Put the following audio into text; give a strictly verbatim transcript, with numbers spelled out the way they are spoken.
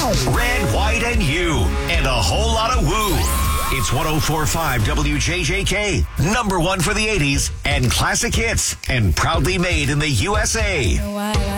Red, white, and you. And a whole lot of woo. It's one oh four point five W J J K. Number one for the eighties and classic hits. And proudly made in the U S A.